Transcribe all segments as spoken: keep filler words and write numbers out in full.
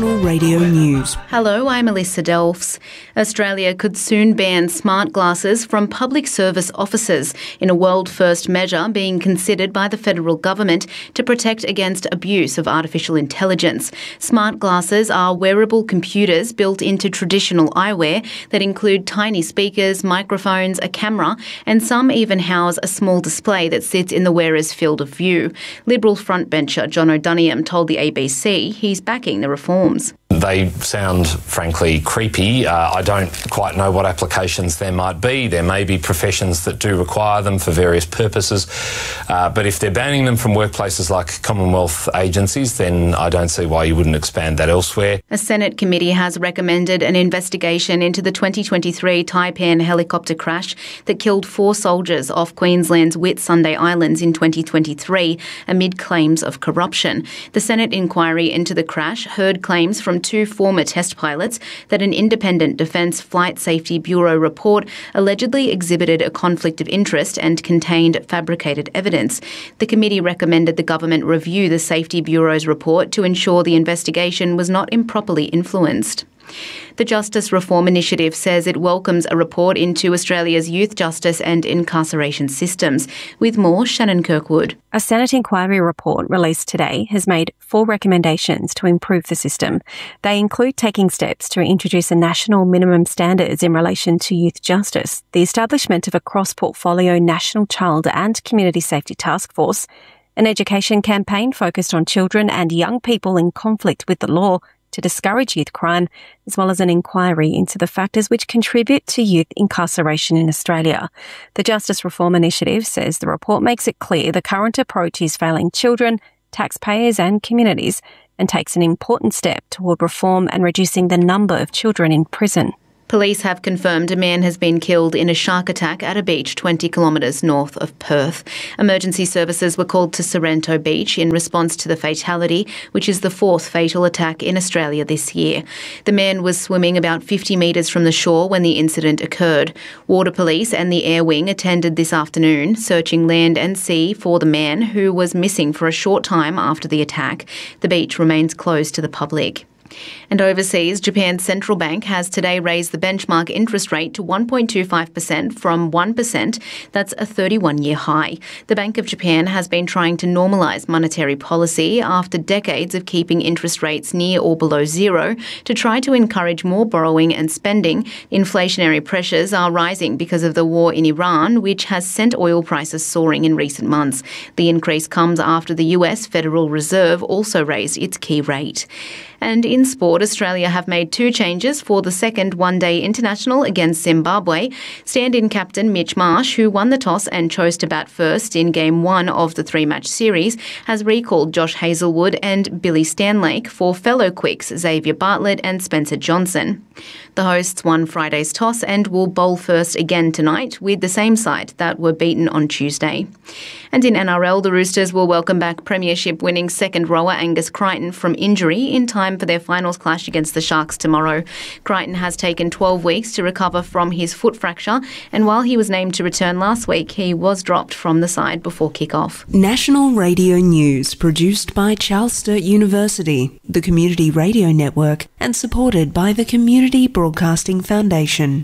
National Radio News. Hello, I'm Alyssa Delfs. Australia could soon ban smart glasses from public service officers in a world-first measure being considered by the federal government to protect against abuse of artificial intelligence. Smart glasses are wearable computers built into traditional eyewear that include tiny speakers, microphones, a camera, and some even house a small display that sits in the wearer's field of view. Liberal frontbencher John O'Doniam told the A B C he's backing the reforms. They sound, frankly, creepy. Uh, I don't quite know what applications there might be. There may be professions that do require them for various purposes. Uh, but if they're banning them from workplaces like Commonwealth agencies, then I don't see why you wouldn't expand that elsewhere. A Senate committee has recommended an investigation into the twenty twenty-three Taipan helicopter crash that killed four soldiers off Queensland's Whitsunday Islands in twenty twenty-three amid claims of corruption. The Senate inquiry into the crash heard claims from two former test pilots that an independent Defence Flight Safety Bureau report allegedly exhibited a conflict of interest and contained fabricated evidence. The committee recommended the government review the Safety Bureau's report to ensure the investigation was not improperly influenced. The Justice Reform Initiative says it welcomes a report into Australia's youth justice and incarceration systems. With more, Shannon Kirkwood. A Senate inquiry report released today has made four recommendations to improve the system. They include taking steps to introduce a national minimum standards in relation to youth justice, the establishment of a cross-portfolio national child and community safety task force, an education campaign focused on children and young people in conflict with the law to discourage youth crime, as well as an inquiry into the factors which contribute to youth incarceration in Australia. The Justice Reform Initiative says the report makes it clear the current approach is failing children, taxpayers and communities, and takes an important step toward reform and reducing the number of children in prison. Police have confirmed a man has been killed in a shark attack at a beach twenty kilometres north of Perth. Emergency services were called to Sorrento Beach in response to the fatality, which is the fourth fatal attack in Australia this year. The man was swimming about fifty metres from the shore when the incident occurred. Water Police and the Air Wing attended this afternoon, searching land and sea for the man who was missing for a short time after the attack. The beach remains closed to the public. And overseas, Japan's central bank has today raised the benchmark interest rate to one point two five percent from one percent. That's a thirty-one-year high. The Bank of Japan has been trying to normalise monetary policy after decades of keeping interest rates near or below zero to try to encourage more borrowing and spending. Inflationary pressures are rising because of the war in Iran, which has sent oil prices soaring in recent months. The increase comes after the U S Federal Reserve also raised its key rate. And in sport, Australia have made two changes for the second one-day international against Zimbabwe. Stand-in captain Mitch Marsh, who won the toss and chose to bat first in game one of the three-match series, has recalled Josh Hazlewood and Billy Stanlake for fellow quicks Xavier Bartlett and Spencer Johnson. The hosts won Friday's toss and will bowl first again tonight with the same side that were beaten on Tuesday. And in N R L, the Roosters will welcome back premiership-winning second rower Angus Crichton from injury in time for their finals clash against the Sharks tomorrow. Crichton has taken twelve weeks to recover from his foot fracture, and while he was named to return last week, he was dropped from the side before kick-off. National Radio News, produced by Charles Sturt University, the Community Radio Network, and supported by the Community Broadcasting Foundation.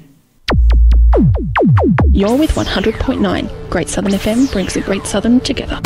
You're with one hundred point nine. Great Southern F M brings the Great Southern together.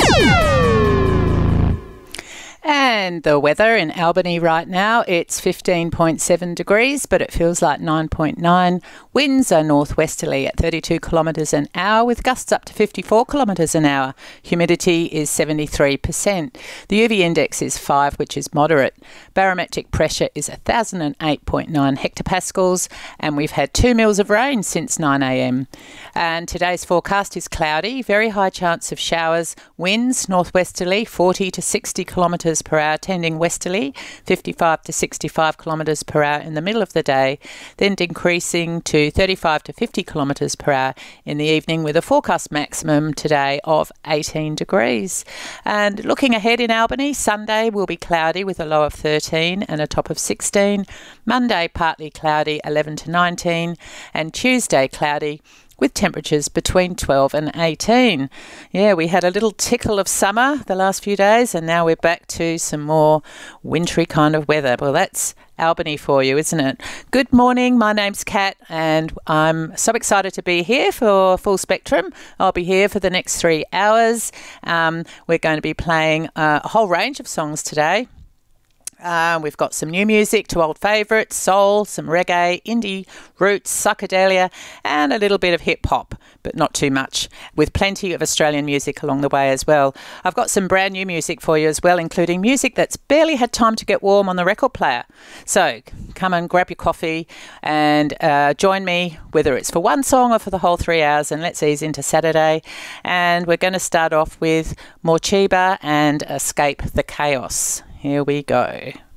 And the weather in Albany right now, it's fifteen point seven degrees, but it feels like nine point nine. Winds are northwesterly at thirty-two kilometres an hour with gusts up to fifty-four kilometres an hour. Humidity is seventy-three percent. The U V index is five, which is moderate. Barometric pressure is one thousand eight point nine hectopascals, and we've had two mils of rain since nine a m. And today's forecast is cloudy, very high chance of showers, winds northwesterly forty to sixty kilometres per hour, tending westerly fifty-five to sixty-five kilometres per hour in the middle of the day, then decreasing to thirty-five to fifty kilometres per hour in the evening, with a forecast maximum today of eighteen degrees. And looking ahead in Albany, Sunday will be cloudy with a low of thirteen and a top of sixteen. Monday partly cloudy, eleven to nineteen, and Tuesday cloudy with temperatures between twelve and eighteen. Yeah, we had a little tickle of summer the last few days, and now we're back to some more wintry kind of weather. Well, that's Albany for you, isn't it? Good morning, my name's Kat, and I'm so excited to be here for Full Spectrum. I'll be here for the next three hours. Um, we're going to be playing a whole range of songs today. Uh, we've got some new music to old favourites, soul, some reggae, indie, roots, psychedelia, and a little bit of hip-hop, but not too much, with plenty of Australian music along the way as well. I've got some brand new music for you as well, including music that's barely had time to get warm on the record player. So come and grab your coffee and uh, join me, whether it's for one song or for the whole three hours, and let's ease into Saturday. And we're going to start off with Morcheeba and Escape the Chaos. Here we go.